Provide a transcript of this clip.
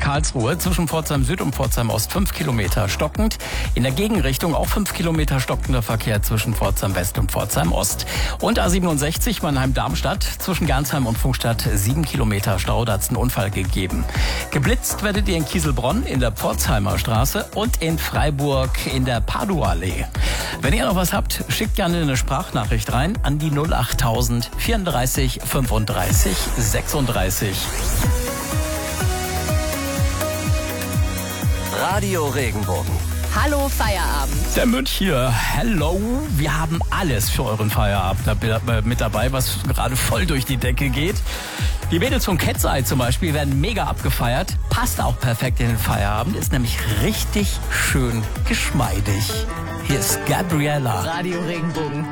Karlsruhe zwischen Pforzheim Süd und Pforzheim Ost 5 Kilometer stockend. In der Gegenrichtung auch 5 Kilometer stockender Verkehr zwischen Pforzheim West und Pforzheim Ost. Und A67 Mannheim-Darmstadt zwischen Gernsheim und Pfungstadt 7 Kilometer Stau. Da hat es einen Unfall gegeben. Geblitzt werdet ihr in Kieselbronn in der Pforzheimer Straße und in Freiburg in der Paduallee. Wenn ihr noch was habt, schickt gerne eine Sprachnachricht rein an die 08000 34 35 36. Radio Regenbogen. Hallo Feierabend. Der Münch hier. Hello. Wir haben alles für euren Feierabend mit dabei, was gerade voll durch die Decke geht. Die Mädels von Cat's Eye zum Beispiel werden mega abgefeiert. Passt auch perfekt in den Feierabend. Ist nämlich richtig schön geschmeidig. Hier ist Gabriella. Radio Regenbogen.